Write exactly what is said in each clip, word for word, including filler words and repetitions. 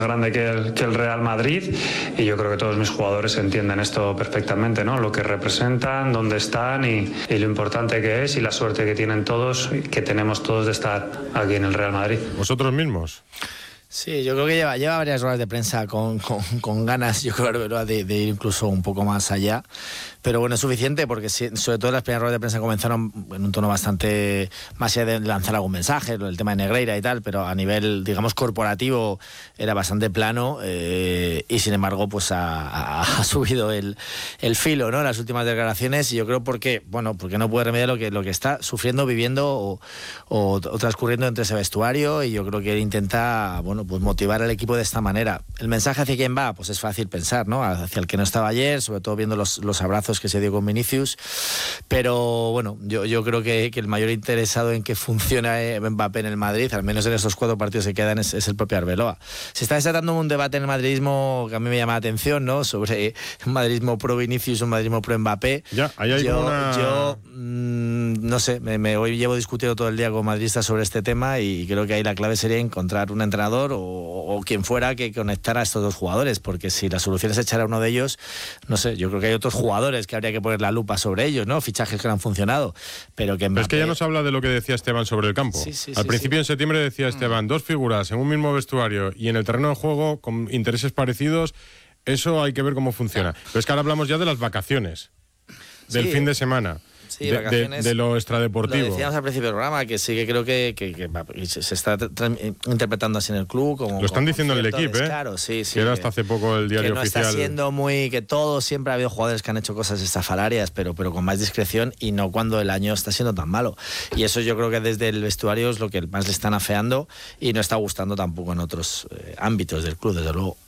grande que el, que el Real Madrid, y yo creo que todos mis jugadores entienden esto perfectamente, ¿no? Lo que representan, dónde están y, y lo importante que es y la suerte que tienen todos, que tenemos todos de estar aquí en el Real Madrid. ¿Vosotros mismos? Sí, yo creo que lleva, lleva varias horas de prensa con, con, con ganas, yo creo, de, de ir incluso un poco más allá. Pero bueno, es suficiente porque sí, sobre todo las primeras ruedas de prensa comenzaron en un tono bastante más allá de lanzar algún mensaje, el tema de Negreira y tal, pero a nivel, digamos, corporativo era bastante plano eh, y sin embargo pues ha, ha, ha subido el, el filo, ¿no? Las últimas declaraciones, y yo creo porque, bueno, porque no puede remediar lo que, lo que está sufriendo, viviendo o, o, o transcurriendo entre ese vestuario, y yo creo que él intenta, bueno, pues motivar al equipo de esta manera. El mensaje hacia quién va, pues es fácil pensar, ¿no? Hacia el que no estaba ayer, sobre todo viendo los, los abrazos que se dio con Vinicius, pero bueno, yo, yo creo que, que el mayor interesado en que funcione Mbappé en el Madrid, al menos en estos cuatro partidos que quedan, es, es el propio Arbeloa. Se está desatando un debate en el madridismo que a mí me llama la atención, ¿no? Sobre un madridismo pro Vinicius, un madridismo pro Mbappé. Ya, ahí hay yo, una... yo mmm, no sé, me, me hoy llevo discutiendo todo el día con madridistas sobre este tema, y creo que ahí la clave sería encontrar un entrenador o, o quien fuera que conectara a estos dos jugadores, porque si la solución es echar a uno de ellos, no sé, yo creo que hay otros jugadores que habría que poner la lupa sobre ellos, ¿no? Fichajes que no han funcionado, pero que Mbappé... Pero es que ya nos habla de lo que decía Esteban sobre el campo. Sí, sí, Al sí, principio sí. en septiembre decía Esteban, dos figuras en un mismo vestuario y en el terreno de juego con intereses parecidos, eso hay que ver cómo funciona. Pero es que ahora hablamos ya de las vacaciones, del Sí. fin de semana. Sí, de, vacaciones, de, de lo extradeportivo. Lo decíamos al principio del programa, que sí que creo que, que, que se está interpretando así en el club. Como, lo están como diciendo en el equipo, ¿eh? Claro, sí, sí. Que era hasta hace poco el diario que no oficial. Está siendo muy. Que todos, siempre ha habido jugadores que han hecho cosas estafalarias, pero, pero con más discreción, y no cuando el año está siendo tan malo. Y eso yo creo que desde el vestuario es lo que más le están afeando, y no está gustando tampoco en otros eh, ámbitos del club, desde luego.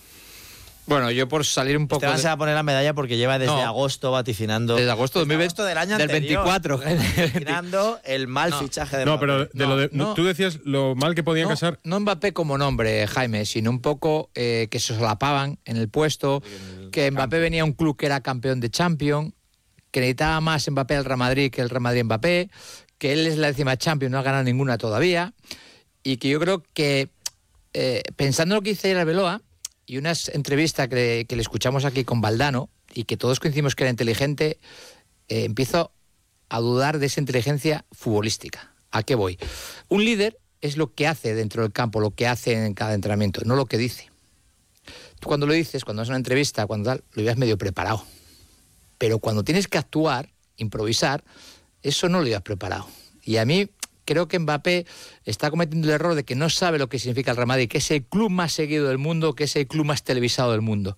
Bueno, yo por salir un poco... Te vas de... a poner la medalla porque lleva desde no, agosto vaticinando... Desde agosto, desde del, agosto del año del anterior, veinticuatro. Vaticinando el mal no, fichaje de No, Mbappé. pero de no, lo de, no, tú decías lo mal que podían no, casar... No Mbappé como nombre, Jaime, sino un poco eh, que se solapaban en el puesto, el que Mbappé campo. Venía a un club que era campeón de Champions, que necesitaba más Mbappé al Real Madrid que el Real Madrid Mbappé, que él es la décima Champions, no ha ganado ninguna todavía, y que yo creo que, eh, pensando en lo que dice ayer Arbeloa, y una entrevista que, que le escuchamos aquí con Valdano, y que todos coincidimos que era inteligente, eh, empiezo a dudar de esa inteligencia futbolística. ¿A qué voy? Un líder es lo que hace dentro del campo, lo que hace en cada entrenamiento, no lo que dice. Tú cuando lo dices, cuando es una entrevista, cuando tal, lo llevas medio preparado. Pero cuando tienes que actuar, improvisar, eso no lo llevas preparado. Y a mí... creo que Mbappé está cometiendo el error de que no sabe lo que significa el Real Madrid, que es el club más seguido del mundo, que es el club más televisado del mundo.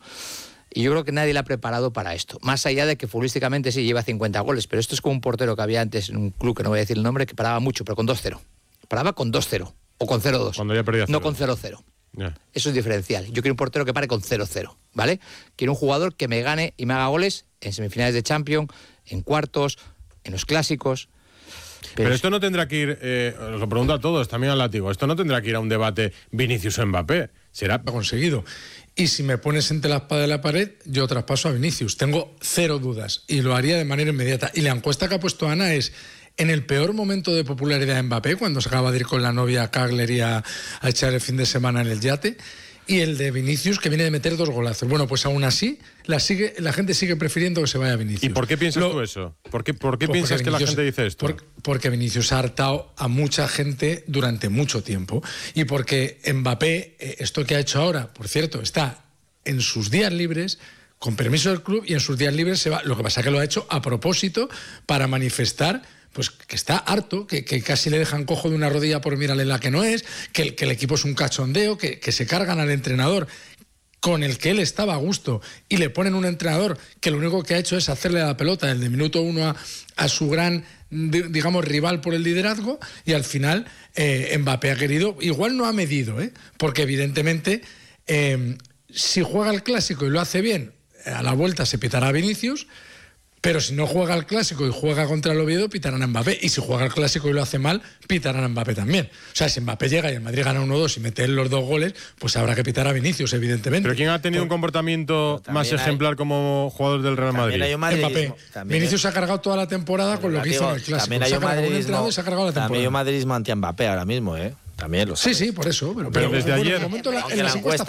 Y yo creo que nadie le ha preparado para esto. Más allá de que futbolísticamente sí lleva cincuenta goles, pero esto es como un portero que había antes en un club, que no voy a decir el nombre, que paraba mucho, pero con dos cero. Paraba con dos cero o con cero dos. Cuando ya perdía cero. No con cero cero. Yeah. Eso es diferencial. Yo quiero un portero que pare con cero cero, ¿vale? Quiero un jugador que me gane y me haga goles en semifinales de Champions, en cuartos, en los clásicos. Pero, Pero esto no tendrá que ir, eh, os lo pregunto a todos, también al látigo, esto no tendrá que ir a un debate Vinicius o Mbappé, será conseguido. Y si me pones entre la espada y la pared, yo traspaso a Vinicius, tengo cero dudas, y lo haría de manera inmediata. Y la encuesta que ha puesto Ana es, en el peor momento de popularidad de Mbappé, cuando se acaba de ir con la novia a Kagler y a, a echar el fin de semana en el yate, y el de Vinicius, que viene de meter dos golazos. Bueno, pues aún así, la, sigue, la gente sigue prefiriendo que se vaya a Vinicius. ¿Y por qué piensas Lo, tú eso? ¿Por qué, por qué pues piensas que la gente dice esto? Por, porque Vinicius ha hartado a mucha gente durante mucho tiempo. Y porque Mbappé, esto que ha hecho ahora, por cierto, está en sus días libres, con permiso del club, y en sus días libres se va. Lo que pasa es que lo ha hecho a propósito para manifestar... pues que está harto, que, que casi le dejan cojo de una rodilla por mirarle la que no es, que el, que el equipo es un cachondeo, que, que se cargan al entrenador con el que él estaba a gusto y le ponen un entrenador que lo único que ha hecho es hacerle la pelota desde minuto uno a, a su gran, digamos, rival por el liderazgo, y al final eh, Mbappé ha querido, igual no ha medido, ¿eh? Porque evidentemente eh, si juega el clásico y lo hace bien, a la vuelta se pitará a Vinicius. Pero si no juega el clásico y juega contra el Oviedo, pitarán a Mbappé. Y si juega el clásico y lo hace mal, pitarán a Mbappé también. O sea, si Mbappé llega y el Madrid gana uno dos y mete los dos goles, pues habrá que pitar a Vinicius, evidentemente. ¿Pero quién ha tenido Por... un comportamiento más ejemplar hay... como jugador del Real Madrid? Mbappé. Vinicius hay... ha cargado toda la temporada con lo que hizo en el clásico. También hay un madridismo, se ha cargado la temporada. También hay un madridismo anti-Mbappé ahora mismo, ¿eh? También lo Sí, sabes. sí, por eso. Pero, Pero desde bueno, ayer- de momento la- Aunque en la las encuestas